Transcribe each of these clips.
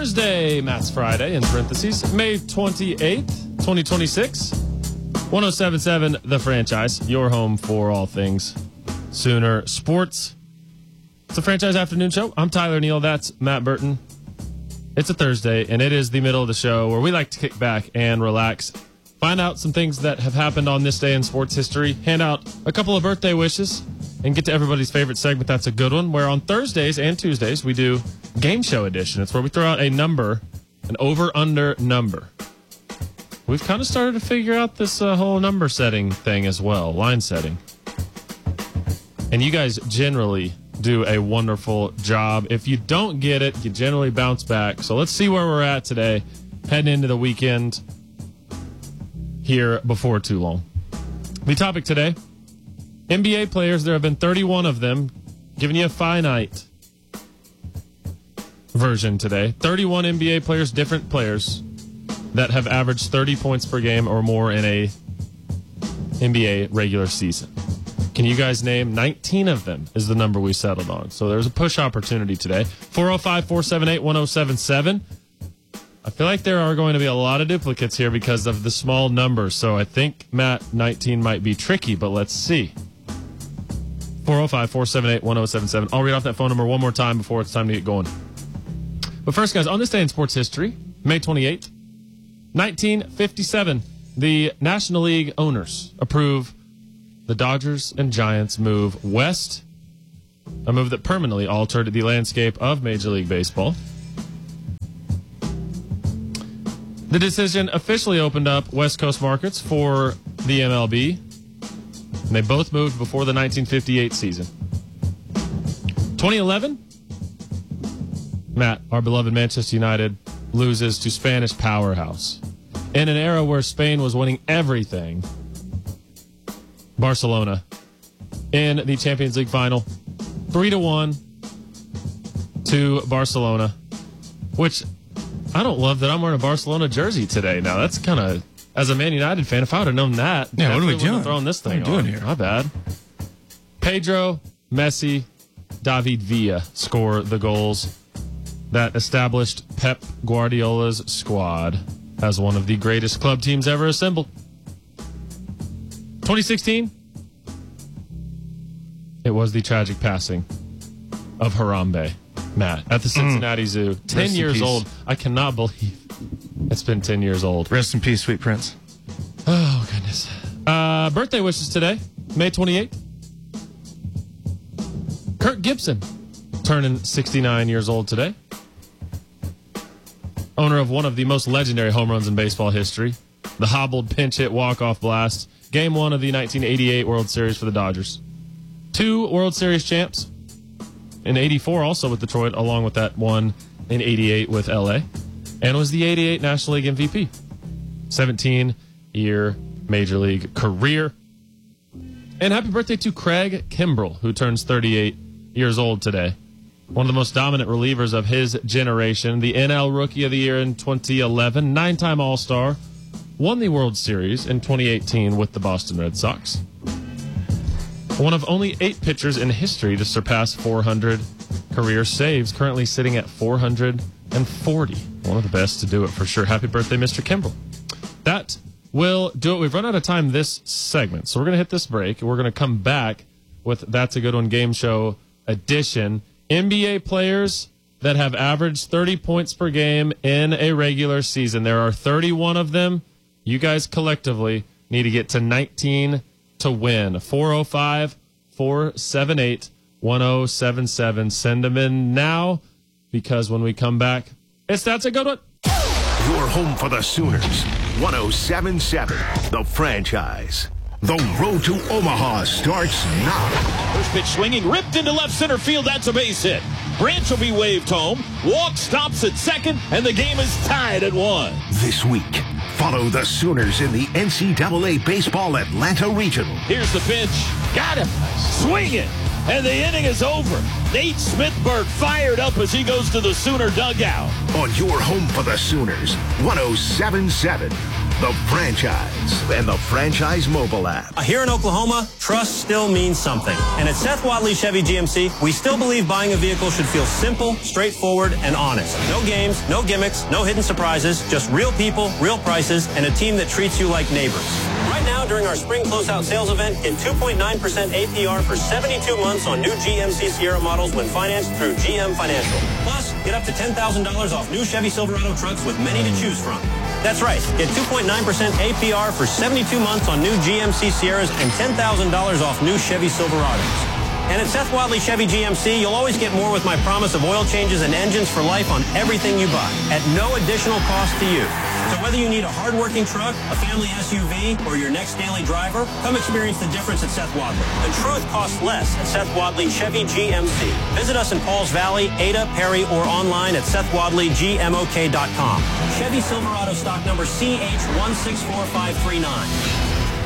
Thursday, Matt's Friday, in parentheses, May 28th, 2026. 107.7 The Franchise, your home for all things Sooner sports. It's a Franchise Afternoon Show. I'm Tyler Neal. That's Matt Burton. It's a Thursday, and it is the middle of the show where we like to kick back and relax, find out some things that have happened on this day in sports history, hand out a couple of birthday wishes, and get to everybody's favorite segment. That's a good one, where on Thursdays and Tuesdays we do Game Show Edition. It's where we throw out a number, an over-under number. We've kind of started to figure out this whole number setting thing as well, line setting. And you guys generally do a wonderful job. If you don't get it, you generally bounce back. So let's see where we're at today, heading into the weekend here before too long. The topic today, NBA players. There have been 31 of them, giving you a finite version today. 31 NBA players, different players, that have averaged 30 points per game or more in a NBA regular season. Can you guys name 19 of them is the number we settled on. So there's a push opportunity today. 405-478-1077. I feel like there are going to be a lot of duplicates here because of the small numbers. So I think, Matt, 19 might be tricky, but let's see. 405-478-1077. I'll read off that phone number one more time before it's time to get going. But first, guys, on this day in sports history, May 28th, 1957, the National League owners approve the Dodgers and Giants move west, a move that permanently altered the landscape of Major League Baseball. The decision officially opened up West Coast markets for the MLB, and they both moved before the 1958 season. 2011, Matt, our beloved Manchester United, loses to Spanish powerhouse. In an era where Spain was winning everything, Barcelona in the Champions League final, 3-1 to Barcelona, which I don't love that I'm wearing a Barcelona jersey today. Now, that's kind of, as a Man United fan, if I would have known that, yeah, what are we doing? Throwing this thing what are we doing on. here? My bad. Pedro, Messi, David Villa score the goals that established Pep Guardiola's squad as one of the greatest club teams ever assembled. 2016, it was the tragic passing of Harambe, Matt, at the Cincinnati Zoo. 10 years old. I cannot believe it's been 10 years old. Rest in peace, sweet prince. Oh, goodness. Birthday wishes today, May 28th. Kirk Gibson, turning 69 years old today. Owner of one of the most legendary home runs in baseball history, the hobbled pinch hit walk-off blast, Game 1 of the 1988 World Series for the Dodgers. 2 World Series champs in 84 also with Detroit, along with that one in 88 with LA, and was the 88 National League MVP. 17-year Major League career. And happy birthday to Craig Kimbrell, who turns 38 years old today. One of the most dominant relievers of his generation, the NL Rookie of the Year in 2011, 9-time All-Star, won the World Series in 2018 with the Boston Red Sox. One of only 8 pitchers in history to surpass 400 career saves, currently sitting at 440. One of the best to do it for sure. Happy birthday, Mr. Kimbrell. That will do it. We've run out of time this segment, so we're going to hit this break. We're going to come back with That's a Good One Game Show Edition. NBA players that have averaged 30 points per game in a regular season. There are 31 of them. You guys collectively need to get to 19 to win. 405-478-1077. Send them in now, because when we come back, That's a Good One. Your home for the Sooners. 107.7 The Franchise. The road to Omaha starts now. First pitch swinging, ripped into left center field. That's a base hit. Branch will be waved home. Walk stops at second, and the game is tied at 1. This week, follow the Sooners in the NCAA Baseball Atlanta Regional. Here's the pitch. Got him. Swing it. And the inning is over. Nate Smithberg fired up as he goes to the Sooner dugout. On your home for the Sooners, 107.7 the franchise, and the Franchise mobile app. Here in Oklahoma, trust still means something. And at Seth Wadley Chevy GMC, we still believe buying a vehicle should feel simple, straightforward, and honest. No games, no gimmicks, no hidden surprises, just real people, real prices, and a team that treats you like neighbors. Right now, during our spring closeout sales event, get 2.9% APR for 72 months on new GMC Sierra models when financed through GM Financial. Plus, get up to $10,000 off new Chevy Silverado trucks with many to choose from. That's right. Get 2.9% APR for 72 months on new GMC Sierras and $10,000 off new Chevy Silverados. And at Seth Wadley Chevy GMC, you'll always get more with my promise of oil changes and engines for life on everything you buy at no additional cost to you. So whether you need a hard-working truck, a family SUV, or your next daily driver, come experience the difference at Seth Wadley. The truth costs less at Seth Wadley Chevy GMC. Visit us in Pauls Valley, Ada, Perry, or online at SethWadleyGMOK.com. Chevy Silverado stock number CH164539.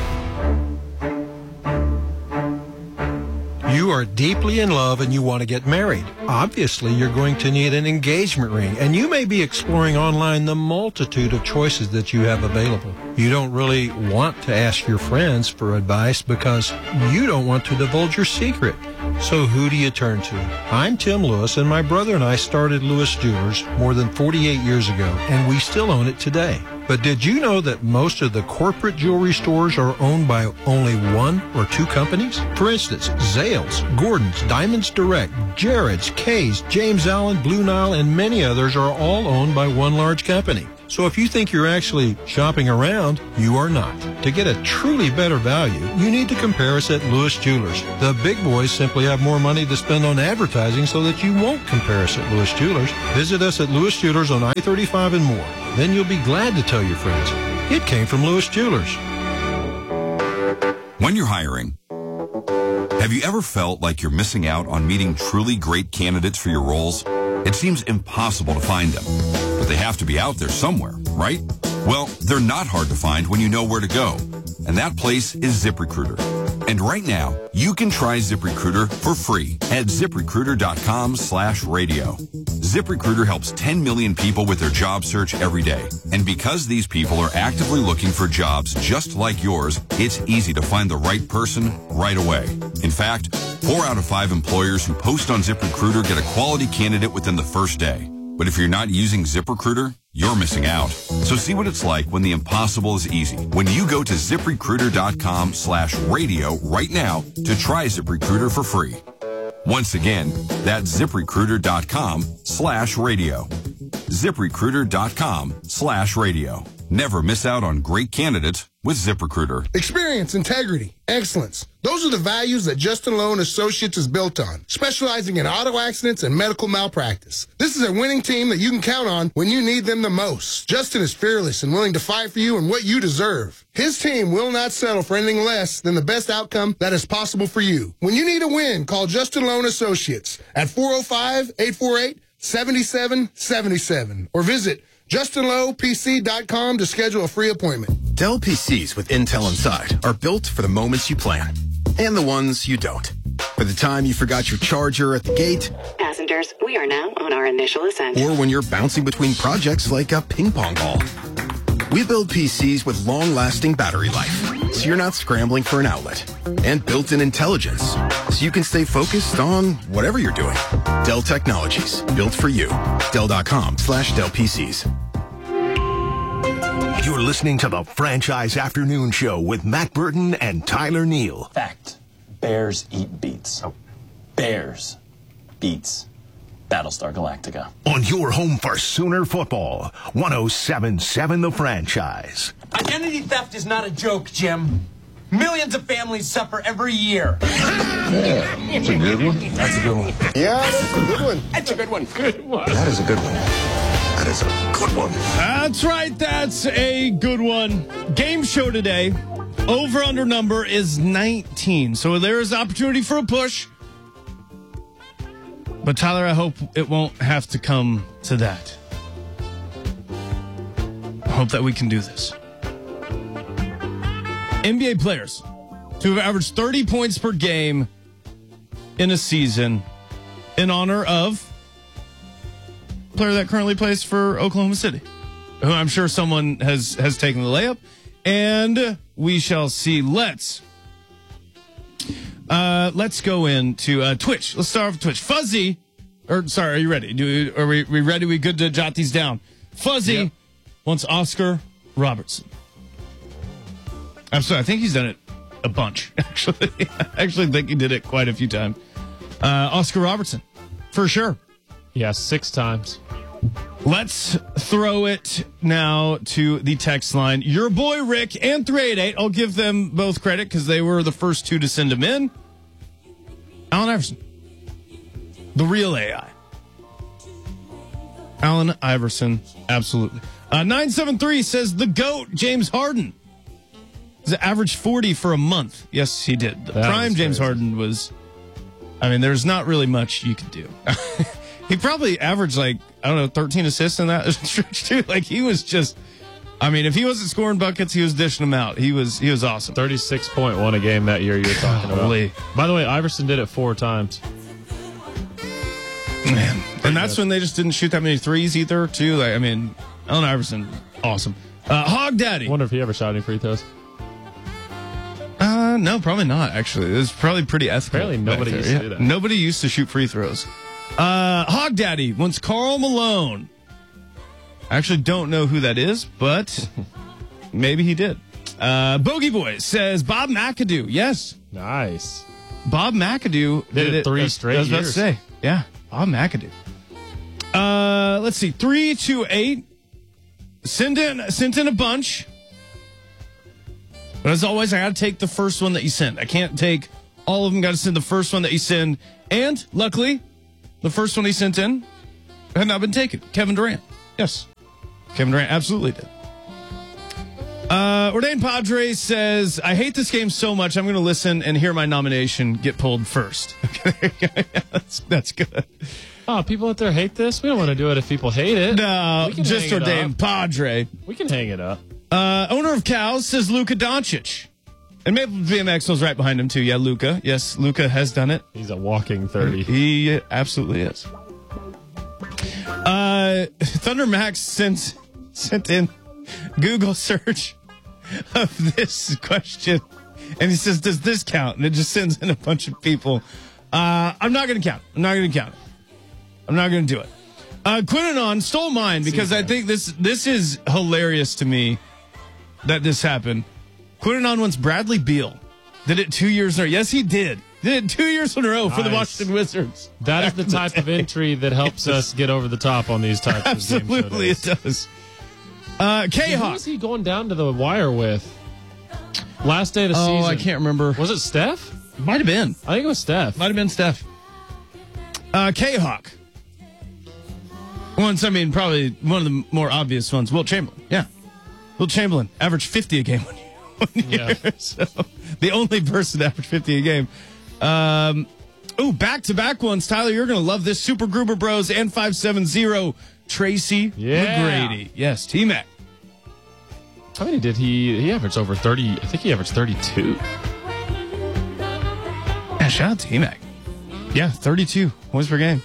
You are deeply in love and you want to get married. Obviously, you're going to need an engagement ring, and you may be exploring online the multitude of choices that you have available. You don't really want to ask your friends for advice because you don't want to divulge your secret. So who do you turn to? I'm Tim Lewis, and my brother and I started Lewis Jewelers more than 48 years ago, and we still own it today. But did you know that most of the corporate jewelry stores are owned by only one or two companies? For instance, Zales, Gordon's, Diamonds Direct, Jared's, Kay's, James Allen, Blue Nile, and many others are all owned by one large company. So if you think you're actually shopping around, you are not. To get a truly better value, you need to compare us at Lewis Jewelers. The big boys simply have more money to spend on advertising so that you won't compare us at Lewis Jewelers. Visit us at Lewis Jewelers on I-35 and more. Then you'll be glad to tell your friends it came from Lewis Jewelers. When you're hiring, have you ever felt like you're missing out on meeting truly great candidates for your roles? It seems impossible to find them, but they have to be out there somewhere, right? Well, they're not hard to find when you know where to go, and that place is ZipRecruiter. And right now, you can try ZipRecruiter for free at ZipRecruiter.com/radio. ZipRecruiter helps 10 million people with their job search every day. And because these people are actively looking for jobs just like yours, it's easy to find the right person right away. In fact, 4 out of 5 employers who post on ZipRecruiter get a quality candidate within the first day. But if you're not using ZipRecruiter, you're missing out. So see what it's like when the impossible is easy. When you go to ZipRecruiter.com/radio right now to try ZipRecruiter for free. Once again, that's ZipRecruiter.com/radio. ZipRecruiter.com/radio. Never miss out on great candidates with ZipRecruiter. Experience, integrity, excellence. Those are the values that Justin Lowe & Associates is built on, specializing in auto accidents and medical malpractice. This is a winning team that you can count on when you need them the most. Justin is fearless and willing to fight for you and what you deserve. His team will not settle for anything less than the best outcome that is possible for you. When you need a win, call Justin Lowe & Associates at 405-848-7777 or visit JustinLowePC.com to schedule a free appointment. Dell PCs with Intel inside are built for the moments you plan and the ones you don't. For the time you forgot your charger at the gate. Passengers, we are now on our initial ascent. Or when you're bouncing between projects like a ping pong ball. We build PCs with long-lasting battery life, so you're not scrambling for an outlet. And built-in intelligence, so you can stay focused on whatever you're doing. Dell Technologies, built for you. Dell.com/Dell PCs. You're listening to the Franchise Afternoon Show with Matt Burton and Tyler Neal. Fact. Bears eat beets. Bears beets Battlestar Galactica. On your home for Sooner football, 107.7 The Franchise. Identity theft is not a joke, Jim. Millions of families suffer every year. Yeah, that's a good one. That's a good one. Yeah, that's a good one. That's a good one. Good one. That is a good one. That is a good one. That's right. That's a good one. Game show today. Over-under number is 19. So there is opportunity for a push. But, Tyler, I hope it won't have to come to that. I hope that we can do this. NBA players to have averaged 30 points per game in a season in honor of a player that currently plays for Oklahoma City. who I'm sure someone has taken the layup, and we shall see. Let's go into Twitch. Let's start off with Twitch. Fuzzy, are you ready? Are we ready? We good to jot these down? Fuzzy wants Oscar Robertson. I'm sorry, I think he's done it a bunch, actually. I actually think he did it quite a few times. Oscar Robertson, for sure. Yeah, 6 times. Let's throw it now to the text line. Your boy Rick and 388, I'll give them both credit because they were the first 2 to send him in. Allen Iverson, the real AI. Allen Iverson, absolutely. 973 says the GOAT, James Harden. He's averaged 40 for a month. Yes, he did. The prime James Harden was, there's not really much you could do. He probably averaged 13 assists in that stretch too. He was just, if he wasn't scoring buckets, he was dishing them out. He was awesome. 36.1 a game that year you're talking about. By the way, Iverson did it 4 times. Man, and that's when they just didn't shoot that many threes either too. Allen Iverson, awesome. Hog Daddy. Wonder if he ever shot any free throws. No, probably not, actually. It was probably pretty ethical. Apparently nobody used to do that. Nobody used to shoot free throws. Hog Daddy wants Karl Malone. I actually don't know who that is, but maybe he did. Bogey Boy says Bob McAdoo. Yes. Nice. Bob McAdoo did it 3 straight years. I was about to say. Yeah, Bob McAdoo. Let's see. 328. Sent in a bunch. But as always, I got to take the first one that you send. I can't take all of them. Got to send the first one that you send. And luckily, the first one he sent in had not been taken. Kevin Durant. Yes. Kevin Durant absolutely did. Ordained Padre says, I hate this game so much, I'm going to listen and hear my nomination get pulled first. That's good. Oh, people out there hate this? We don't want to do it if people hate it. No, just Ordained Padre. We can hang it up. Owner of Cows says Luka Doncic. And Maple BMX was right behind him, too. Yeah, Luka. Yes, Luka has done it. He's a walking 30. He absolutely is. Thunder Max sent in Google search of this question. And he says, does this count? And it just sends in a bunch of people. I'm not going to count. I'm not going to count it. I'm not going to do it. Quinanon stole mine because I think this is hilarious to me that this happened. Quinanon wants Bradley Beal. Did it 2 years in a row. Yes, he did. Did it 2 years in a row for the Washington Wizards. That is the type of entry that helps us get over the top on these types of game show days. Absolutely, it does. K-Hawk. Who was he going down to the wire with? Last day of the season. Oh, I can't remember. Was it Steph? Might have been. I think it was Steph. Might have been Steph. K-Hawk. Probably one of the more obvious ones. Wilt Chamberlain. Yeah. Wilt Chamberlain averaged 50 a game one year. Yeah. So, the only person to average 50 a game. Back-to-back ones. Tyler, you're going to love this. Super Gruber Bros and 570 Tracy McGrady. Yes, T-Mac. How many did he averaged over 30? I think he averaged 32. Yeah, shout out to T-Mac. Yeah, 32 points per game.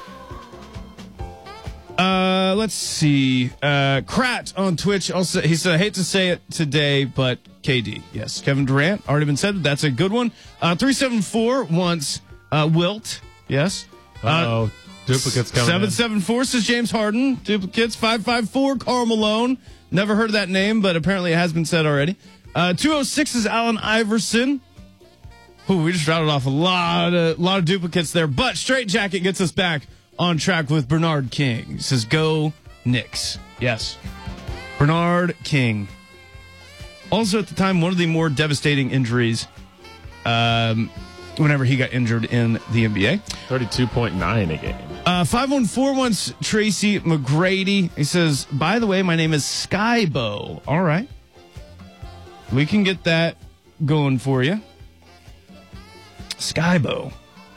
Let's see. Krat on Twitch also, he said, I hate to say it today, but KD. Yes, Kevin Durant, already been said. That's a good one. 374 wants Wilt. Yes. Duplicates coming 774 says James Harden. Duplicates. 554 Karl Malone. Never heard of that name, but apparently it has been said already. 206 is Allen Iverson. Ooh, we just routed off a lot of duplicates there, but Straight Jacket gets us back on track with Bernard King. He says, go Knicks. Yes. Bernard King. Also at the time, one of the more devastating injuries whenever he got injured in the NBA. 32.9 a game. 514 wants Tracy McGrady. He says, by the way, my name is Skybo. All right. We can get that going for you. Skybo.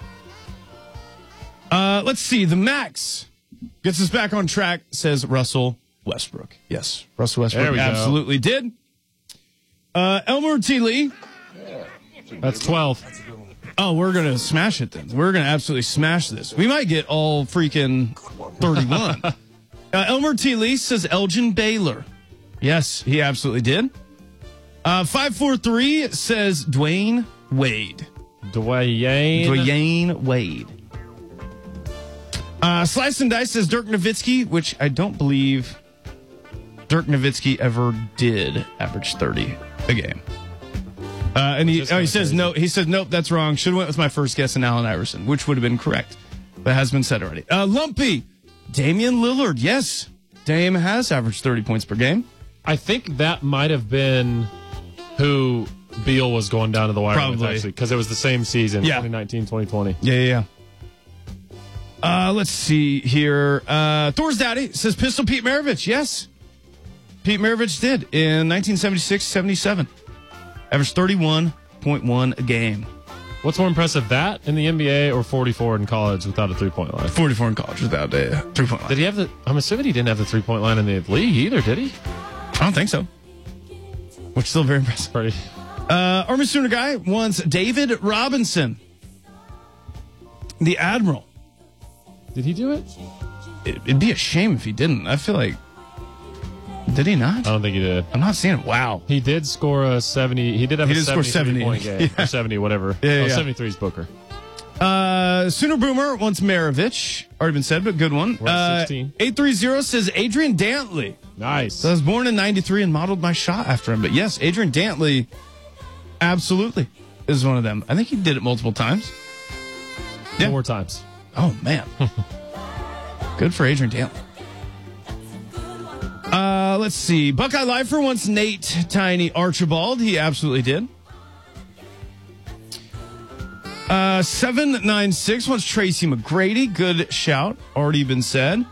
Let's see. The Max gets us back on track, says Russell Westbrook. Yes, Russell Westbrook absolutely did. Elmer T. Lee. That's 12. Oh, we're going to smash it then. We're going to absolutely smash this. We might get all freaking 31. Elmer T. Lee says Elgin Baylor. Yes, he absolutely did. 543 says Dwayne Wade. Dwayne Wade. Slice and Dice says Dirk Nowitzki, which I don't believe Dirk Nowitzki ever did average 30 a game. And he says no. He said nope, that's wrong. Should have went with my first guess in Allen Iverson, which would have been correct, but has been said already. Lumpy, Damian Lillard. Yes, Dame has averaged 30 points per game. I think that might have been who Beal was going down to the wire with, actually, because it was the same season, 2019, 2020. Yeah. Let's see here. Thor's Daddy says Pistol Pete Maravich. Yes, Pete Maravich did in 1976-77. Averaged 31.1 a game. What's more impressive, that in the NBA or 44 in college without a three-point line? 44 in college without a three-point line. Did he have the? I'm assuming he didn't have the three-point line in the league either, did he? I don't think so. Which is still very impressive. Army Sooner guy wants David Robinson, the Admiral. Did he do it? It'd be a shame if he didn't. I feel like. Did he not? I don't think he did. I'm not seeing it. Wow. He did score a 70. He did have a 73-point game. Yeah. Or 70, whatever. Yeah. 73's Booker. Sooner Boomer wants Maravich. Already been said, but good one. We're at 16. 830 says Adrian Dantley. Nice. So I was born in 93 and modeled my shot after him. But yes, Adrian Dantley absolutely is one of them. I think he did it multiple times. Yeah. 4 times. Oh, man. Good for Adrian Dantley. Let's see. Buckeye Lifer wants Nate Tiny Archibald. He absolutely did. 796 wants Tracy McGrady. Good shout. Already been said.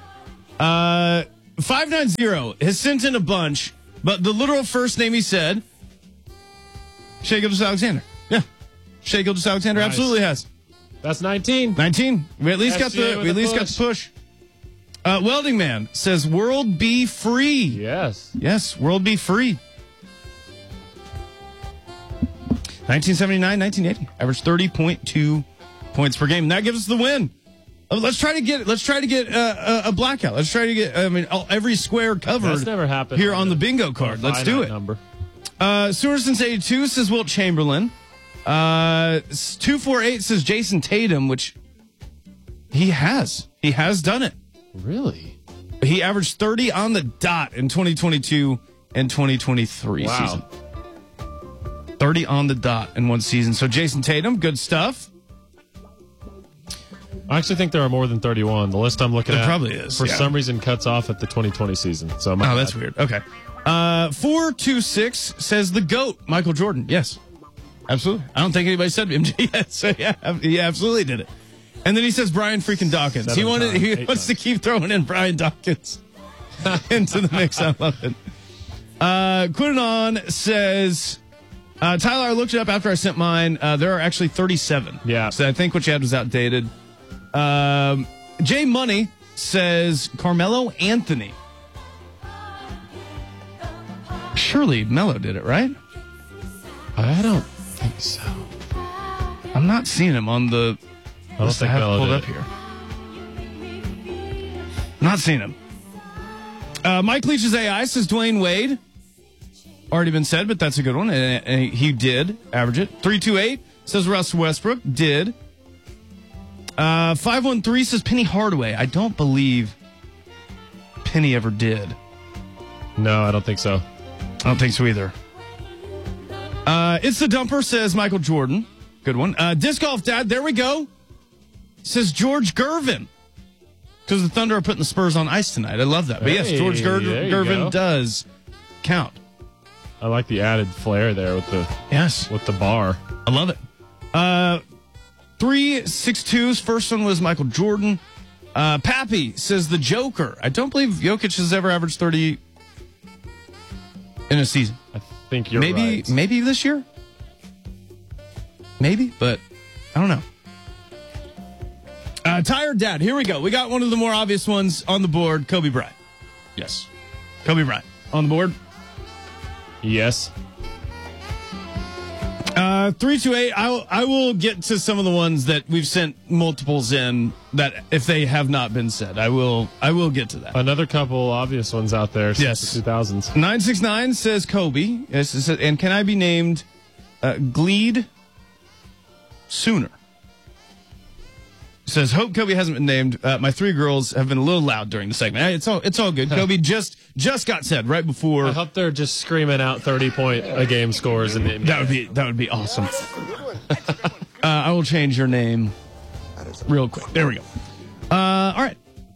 590 has sent in a bunch, but the literal first name he said, Shai Gilgeous-Alexander. Yeah. Shai Gilgeous-Alexander absolutely has. That's 19. 19. We at least got the push. Welding Man says World Be Free. Yes, World Be Free. 1979, 1980. Average 30.2 points per game. And that gives us the win. Let's try to get a blackout. Let's try to get every square covered. That's never happened here on the bingo card. Let's do it. Number. Sewerson's 82 says Wilt Chamberlain. 248 says Jason Tatum, which he has done it. Really? He averaged 30 on the dot in 2022 and 2023 season. 30 on the dot in one season. So Jason Tatum, good stuff. I actually think there are more than 31. The list I'm looking at probably is. For some reason cuts off at the 2020 season. So that's weird. Okay. 426 says the GOAT, Michael Jordan. Yes. Absolutely. I don't think anybody said MJ yet. So yeah, he absolutely did it. And then he says Brian freaking Dawkins. He wants to keep throwing in Brian Dawkins into the mix. I love it. Quinon says, Tyler, I looked it up after I sent mine. There are actually 37. Yeah. So I think what you had was outdated. Jay Money says Carmelo Anthony. Surely Melo did it, right? I don't think so. I'm not seeing him on the... I don't think Melo pulled did up here. Not seeing him. Mike Leach's AI says Dwayne Wade. Already been said, but that's a good one. And he did average it. 328 says Russ Westbrook. Did. 513 says Penny Hardaway. I don't believe Penny ever did. No, I don't think so. I don't think so either. It's the Dumper says Michael Jordan. Good one. Disc Golf Dad. There we go. Says George Gervin. Because the Thunder are putting the Spurs on ice tonight. I love that. But yes, George Gervin does count. I like the added flair there with the bar. I love it. 362's first one was Michael Jordan. Pappy says the Joker. I don't believe Jokic has ever averaged 30 in a season. I think you're right. Maybe this year. Maybe, but I don't know. Tired Dad. Here we go. We got one of the more obvious ones on the board. Kobe Bryant. Yes. Kobe Bryant on the board. Yes. 328. I will get to some of the ones that we've sent multiples in that if they have not been said, I will get to that. Another couple obvious ones out there since the 2000s. 969 says Kobe. Yes, it says, and can I be named Gleed sooner? Says, hope Kobe hasn't been named. My three girls have been a little loud during the segment. It's all good. Kobe just got said right before. I hope they're just screaming out 30-point a game scores in the NBA. That would be awesome. I will change your name real quick. There we go. All right.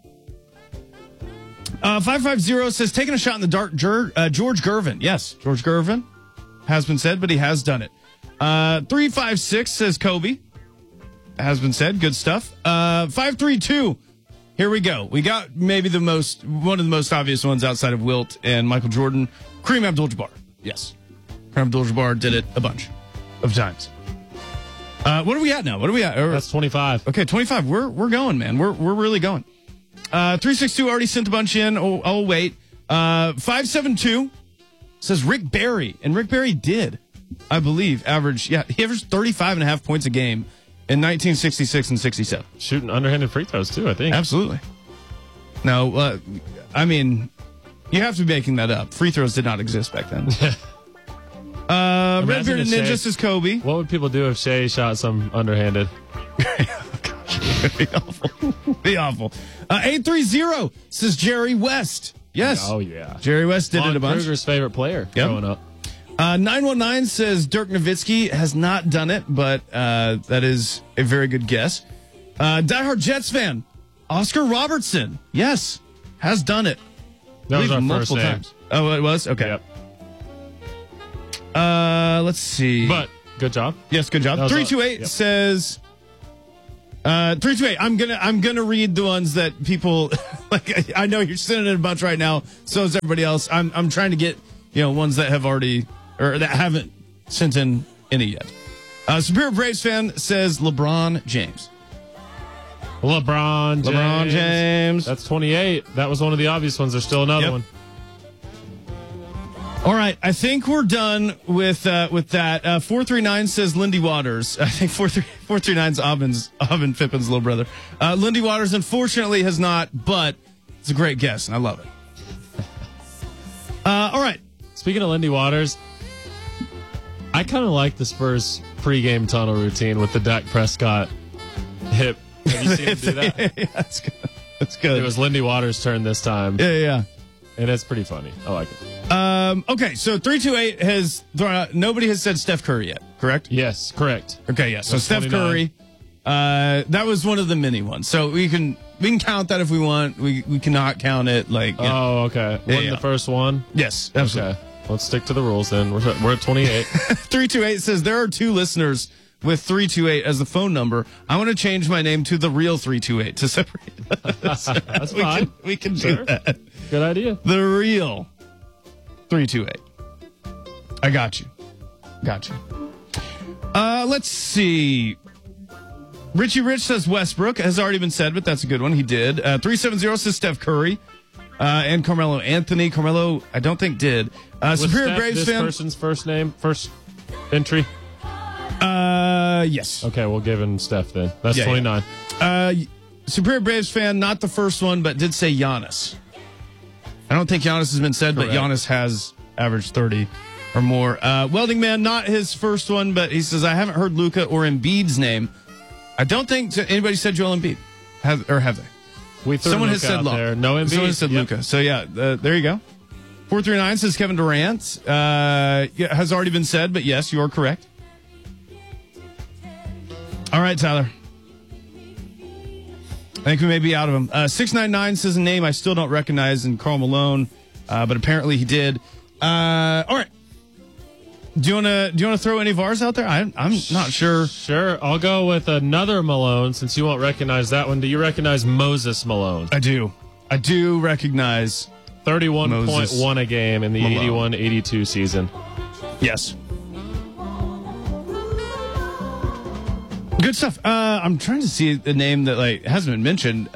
550 says, taking a shot in the dark, George Gervin. Yes, George Gervin has been said, but he has done it. 356 says Kobe. Has been said. Good stuff. 532. Here we go. We got maybe one of the most obvious ones outside of Wilt and Michael Jordan. Kareem Abdul-Jabbar. Yes. Kareem Abdul-Jabbar did it a bunch of times. What are we at now? What are we at? That's 25. Okay, 25. We're going, man. We're really going. 362 already sent a bunch in. I'll wait. 572 says Rick Barry. And Rick Barry did, I believe, he averaged 35.5 points a game in 1966 and 67. Shooting underhanded free throws, too, I think. Absolutely. No, I mean, you have to be making that up. Free throws did not exist back then. Red Bearded Ninja says Kobe. What would people do if Shea shot some underhanded? Be awful. Be awful. 830 says Jerry West. Yes. Oh, yeah. Jerry West did it a bunch. Kruger's favorite player growing up. 919 says Dirk Nowitzki has not done it, but that is a very good guess. Diehard Jets fan, Oscar Robertson. Yes, has done it. That was our multiple first name. times. Oh, it was? Okay. Yep. Let's see. But good job. Yes, good job. 328 says 328. I'm gonna read the ones that people like. I know you're sending in a bunch right now. So is everybody else. I'm trying to get ones that have already or that haven't sent in any yet. Superior Braves fan says LeBron James. LeBron James. That's 28. That was one of the obvious ones. There's still another one. All right, I think we're done with that. 439 says Lindy Waters. I think 439's Aubin Fippen's little brother. Lindy Waters, unfortunately, has not, but it's a great guess, and I love it. All right. Speaking of Lindy Waters, I kind of like the Spurs pregame tunnel routine with the Dak Prescott hip. Have you seen him do that? Yeah, that's good. That's good. It was Lindy Waters' turn this time. Yeah. And it's pretty funny. I like it. Okay, so 328 has thrown out. Nobody has said Steph Curry yet, correct? Yes, correct. Okay, yeah. So That's Steph 29. Curry, that was one of the mini ones. So we can count that if we want. We cannot count it like. Oh, okay. Wasn't the first one? Yes, absolutely. Okay. Let's stick to the rules then. We're at 28. 328 says there are two listeners with 328 as the phone number. I want to change my name to the real 328 to separate. That's fine. We can do that. Good idea. The real 328. I got you. Let's see. Richie Rich says Westbrook. Has already been said, but that's a good one. He did. 370 says Steph Curry. And Carmelo Anthony. Carmelo, I don't think did. Superior Steph Braves this fan. person's first entry? Yes. Okay, we'll give him Steph then. That's 29. Superior Braves fan, not the first one, but did say Giannis. I don't think Giannis has been said, but Giannis has averaged 30 or more. Welding Man, not his first one, but he says, I haven't heard Luka or Embiid's name. I don't think anybody said Joel Embiid. Have they? Someone has said there. No Embiid. Someone has said Luka. So, yeah, there you go. 439 says Kevin Durant. Has already been said, but yes, you are correct. All right, Tyler. I think we may be out of him. 699 says a name I still don't recognize in Karl Malone, but apparently he did. All right. Do you want to throw any of ours out there? I'm not sure. Sure. I'll go with another Malone since you won't recognize that one. Do you recognize Moses Malone? I do. I do recognize 31.1 a game in the 81-82 season. Yes. Good stuff. I'm trying to see the name that hasn't been mentioned.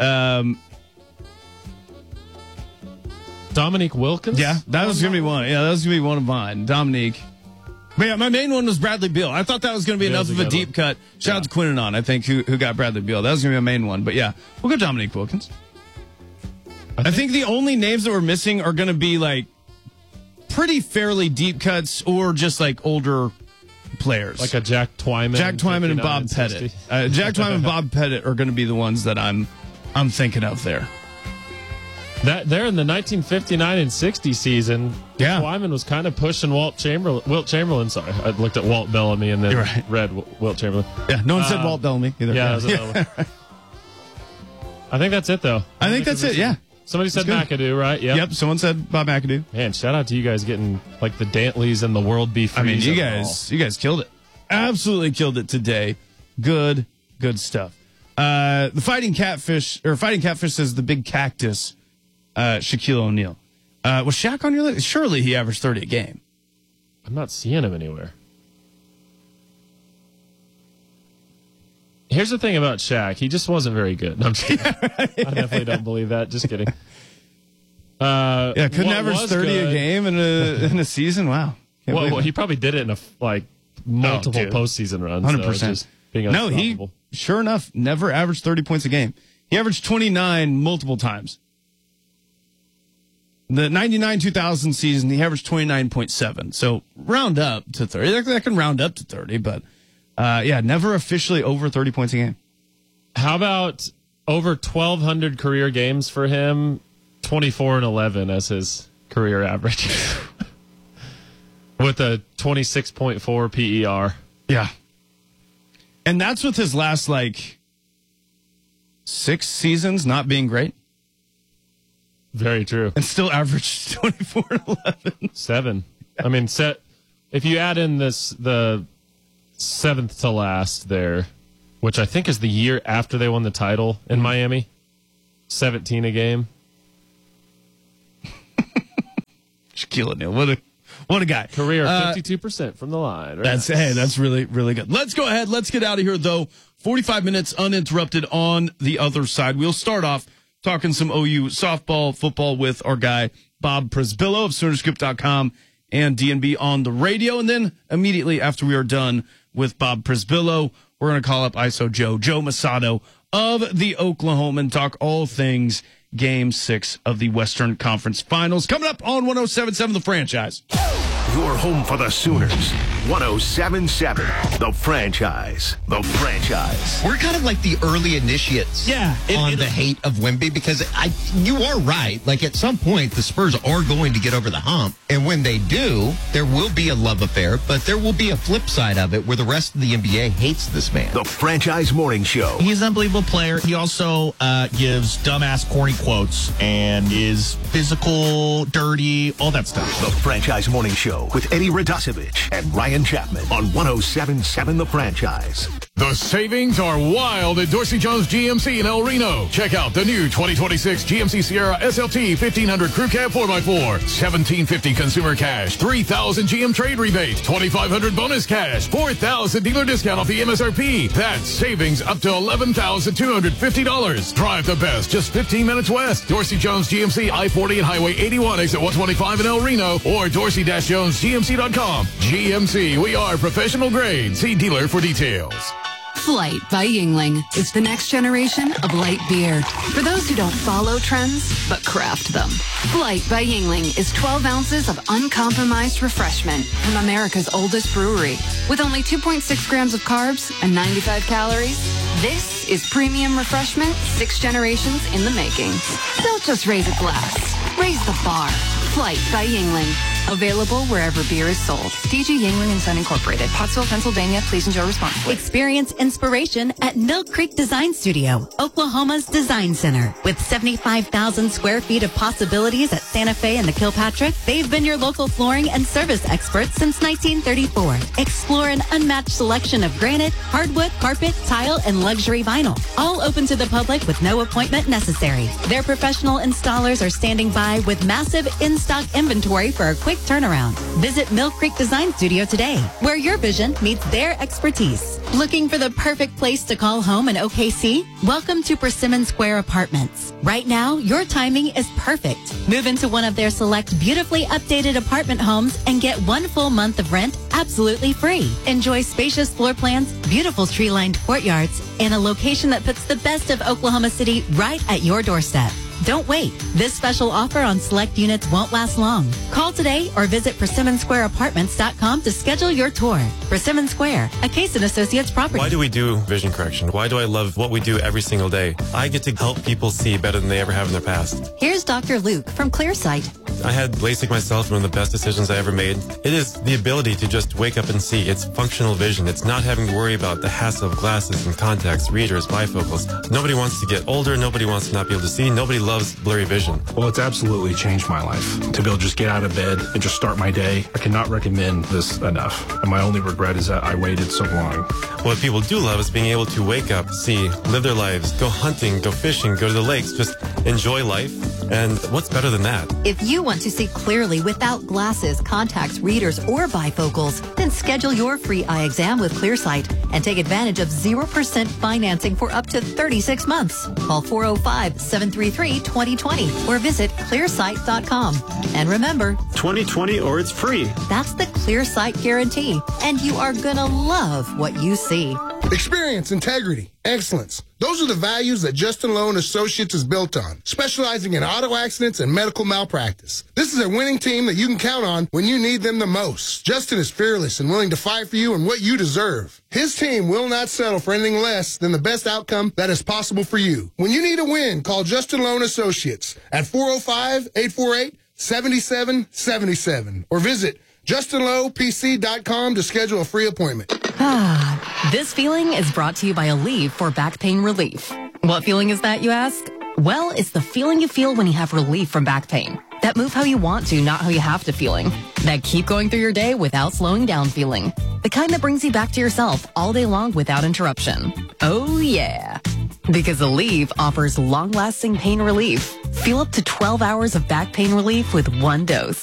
Dominique Wilkins? Yeah, that was gonna be one. Yeah, that was gonna be one of mine. Dominique But yeah, my main one was Bradley Beal. I thought that was going to be enough of a deep cut. Shout out to Quinn and On, I think, who got Bradley Beal. That was going to be my main one. But yeah, we'll go Dominique Wilkins. I think the only names that we're missing are going to be like pretty fairly deep cuts or just like older players. Like a Jack Twyman. Jack Twyman and Bob Pettit. Jack Twyman and Bob Pettit are going to be the ones that I'm thinking of there. That there in the 1959 and 60 season, Twyman was kind of pushing Wilt Chamberlain. Sorry, I looked at Walt Bellamy and then read Wilt Chamberlain. Yeah, no one said Walt Bellamy either. Yeah, I think that's it though. I think that's it. Yeah. Somebody said McAdoo, right? Yep. Someone said Bob McAdoo. Man, shout out to you guys getting like the Dantleys and the World Beef. I mean, you guys killed it. Absolutely killed it today. Good stuff. The Fighting Catfish says the big cactus, Shaquille O'Neal. Was Shaq on your list? Surely he averaged 30 a game. I'm not seeing him anywhere. Here's the thing about Shaq. He just wasn't very good. No, I'm kidding. I definitely don't believe that. Just kidding. Couldn't average 30 a game in a season. Wow. Well, he probably did it in multiple postseason runs. 100%. No, he sure enough never averaged 30 points a game. He averaged 29 multiple times. The 99-2000 season, he averaged 29.7. So round up to 30. That can round up to 30, but never officially over 30 points a game. How about over 1,200 career games for him? 24-11 as his career average, with a 26.4 PER. Yeah, and that's with his last 6 seasons not being great. Very true, and still averaged 24-11. 7. I mean, if you add in the 7th to last there, which I think is the year after they won the title in Miami, 17 a game. Shaquille O'Neal, what a guy. Career 52% from the line. Right? That's really, really good. Let's go ahead. Let's get out of here, though. 45 minutes uninterrupted on the other side. We'll start off talking some OU softball, football with our guy, Bob Przybylo of Soonerscoop.com and DNB on the radio. And then immediately after we are done with Bob Przybylo, we're going to call up ISO Joe Masato of the Oklahoman, talk all things Game 6 of the Western Conference Finals. Coming up on 107.7 The Franchise. Your home for the Sooners. 107.7 The Franchise. The Franchise. We're kind of like the early initiates on the hate of Wemby, because you are right. Like, at some point, the Spurs are going to get over the hump. And when they do, there will be a love affair, but there will be a flip side of it where the rest of the NBA hates this man. The Franchise Morning Show. He's an unbelievable player. He also gives dumbass, corny quotes and is physical, dirty, all that stuff. The Franchise Morning Show with Eddie Radosevich and Ryan Chapman on 107.7 The Franchise. The savings are wild at Dorsey Jones GMC in El Reno. Check out the new 2026 GMC Sierra SLT 1500 Crew Cab 4x4. $1,750 consumer cash, $3,000 GM trade rebate, $2,500 bonus cash, $4,000 dealer discount off the MSRP. That's savings up to $11,250. Drive the best, just 15 minutes west. Dorsey Jones GMC I-40 and Highway 81 exit 125 in El Reno, or dorsey-jonesgmc.com. GMC, we are professional grade. See dealer for details. Flight by Yuengling is the next generation of light beer. For those who don't follow trends, but craft them. Flight by Yuengling is 12 ounces of uncompromised refreshment from America's oldest brewery. With only 2.6 grams of carbs and 95 calories, this is premium refreshment 6 generations in the making. Don't just raise a glass, raise the bar. Flight by Yuengling. Available wherever beer is sold. DG Yuengling and Son Incorporated. Pottsville, Pennsylvania. Please enjoy responsibly. Experience inspiration at Mill Creek Design Studio, Oklahoma's design center. With 75,000 square feet of possibilities at Santa Fe and the Kilpatrick, they've been your local flooring and service experts since 1934. Explore an unmatched selection of granite, hardwood, carpet, tile, and luxury vinyl. All open to the public with no appointment necessary. Their professional installers are standing by with massive in-stock inventory for a quick quick turnaround. Visit Mill Creek Design Studio today, where your vision meets their expertise. Looking for the perfect place to call home in OKC? Welcome to Persimmon Square Apartments. Right now, your timing is perfect. Move into one of their select beautifully updated apartment homes and get 1 full month of rent absolutely free. Enjoy spacious floor plans, beautiful tree-lined courtyards, and a location that puts the best of Oklahoma City right at your doorstep. Don't wait. This special offer on select units won't last long. Call today or visit PersimmonSquareApartments.com to schedule your tour. Persimmon Square, a Case & Associates property. Why do we do vision correction? Why do I love what we do every single day? I get to help people see better than they ever have in their past. Here's Dr. Luke from Clearsight. I had LASIK myself, one of the best decisions I ever made. It is the ability to just wake up and see. It's functional vision. It's not having to worry about the hassle of glasses and contacts, readers, bifocals. Nobody wants to get older. Nobody wants to not be able to see. Nobody loves blurry vision. Well, it's absolutely changed my life. To be able to just get out of bed and just start my day, I cannot recommend this enough. And my only regret is that I waited so long. What people do love is being able to wake up, see, live their lives, go hunting, go fishing, go to the lakes, just enjoy life. And what's better than that? If you want to see clearly without glasses, contacts, readers, or bifocals, then schedule your free eye exam with Clearsight and take advantage of 0% financing for up to 36 months. Call 405-733-2020 or visit clearsight.com. And remember, 2020 or it's free. That's the Clearsight guarantee, and you are gonna love what you see. Experience, integrity, excellence. Those are the values that Justin Lowe & Associates is built on, specializing in auto accidents and medical malpractice. This is a winning team that you can count on when you need them the most. Justin is fearless and willing to fight for you and what you deserve. His team will not settle for anything less than the best outcome that is possible for you. When you need a win, call Justin Lowe & Associates at 405-848-7777 or visit JustinLowePC.com to schedule a free appointment. This feeling is brought to you by Aleve for back pain relief. What feeling is that, you ask? Well, it's the feeling you feel when you have relief from back pain. That move how you want to, not how you have to feeling. That keep going through your day without slowing down feeling. The kind that brings you back to yourself all day long without interruption. Oh, yeah. Because Aleve offers long-lasting pain relief. Feel up to 12 hours of back pain relief with one dose.